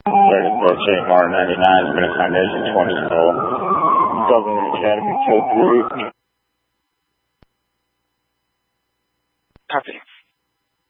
34 Mar 99, Minute Foundation 20 Soul. Government Academy Code 3. Copy.